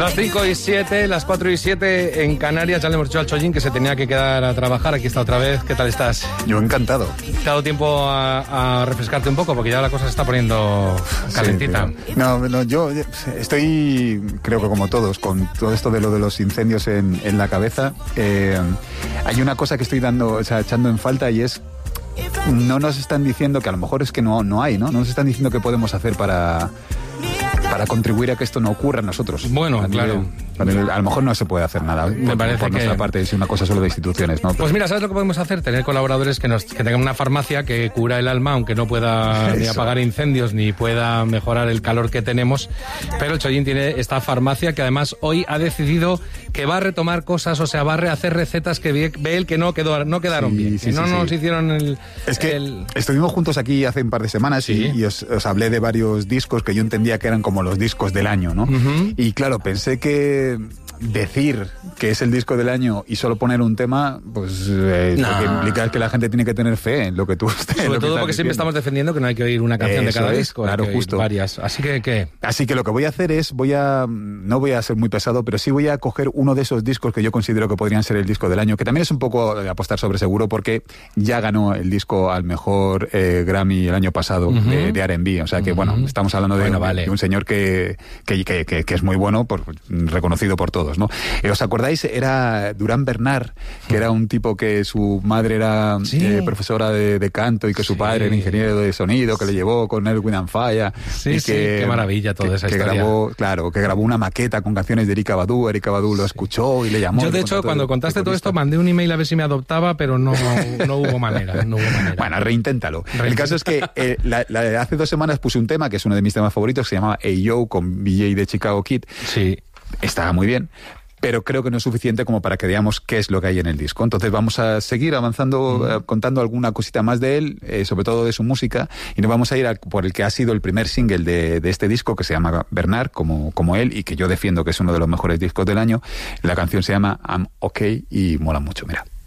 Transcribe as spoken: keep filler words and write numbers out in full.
Las cinco y siete, las cuatro y siete en Canarias. Ya le hemos dicho al Chollín que se tenía que quedar a trabajar. Aquí está otra vez. ¿Qué tal estás? Yo encantado. ¿Te ha dado tiempo a, a refrescarte un poco? Porque ya la cosa se está poniendo calentita. Sí, no, no, yo estoy, creo que como todos, con todo esto de lo de los incendios en, en la cabeza. Eh, hay una cosa que estoy dando, o sea, echando en falta, y es: no nos están diciendo, que a lo mejor es que no, no hay, ¿no? No nos están diciendo qué podemos hacer para... para contribuir a que esto no ocurra a nosotros. Bueno, a claro. Nivel, a lo mejor no se puede hacer nada. Me por, parece por que... nuestra parte es una cosa solo de instituciones, ¿no? Pues mira, ¿sabes lo que podemos hacer? Tener colaboradores que, nos, que tengan una farmacia que cura el alma, aunque no pueda ni apagar incendios, ni pueda mejorar el calor que tenemos. Pero el Chollín tiene esta farmacia que además hoy ha decidido que va a retomar cosas, o sea, va a rehacer recetas que ve, ve él que no, quedó, no quedaron sí, bien. Sí, que no sí, nos sí. hicieron el... Es que el... estuvimos juntos aquí hace un par de semanas sí. y, y os, os hablé de varios discos que yo entendía que eran como los discos del año, ¿no? Uh-huh. Y claro, pensé que decir que es el disco del año y solo poner un tema, pues eh, no. Lo que implica es que la gente tiene que tener fe en lo que tú estés. Sobre todo porque siempre estamos defendiendo que no hay que oír una canción Eso de cada es, disco, claro, hay que justo. oír varias. Así que, ¿qué? Así que lo que voy a hacer es, voy a, no voy a ser muy pesado, pero sí voy a coger uno de esos discos que yo considero que podrían ser el disco del año, que también es un poco apostar sobre seguro, porque ya ganó el disco al mejor eh, Grammy el año pasado uh-huh. de, de R and B. O sea que, uh-huh. bueno, estamos hablando de, bueno, un, vale. de un señor que, que, que, que, que es muy bueno, por, reconocido por todos, ¿no? Eh, ¿Os acordáis? Era Durán Bernard, que era un tipo que su madre era sí. eh, profesora de, de canto y que su sí. padre era ingeniero de sonido, que le llevó con Earth, Wind and Fire. Sí, y sí, que, qué maravilla toda que, esa que historia. Grabó, claro, que grabó una maqueta con canciones de Erykah Badu. Erykah Badu lo escuchó y le llamó. Yo, de hecho, cuando contaste todo esto, mandé un email a ver si me adoptaba, pero no, no hubo manera. No hubo manera. Bueno, reinténtalo. Reinténtalo. El caso es que eh, la, la, hace dos semanas puse un tema que es uno de mis temas favoritos, se llama Hey Yo, con B J de Chicago Kid. Sí. Estaba muy bien, pero creo que no es suficiente como para que veamos qué es lo que hay en el disco. Entonces vamos a seguir avanzando, mm. eh, contando alguna cosita más de él, eh, sobre todo de su música, y nos vamos a ir a, por el que ha sido el primer single de, de este disco, que se llama Bernard, como, como él, y que yo defiendo que es uno de los mejores discos del año. La canción se llama I'm Okay y mola mucho, mira.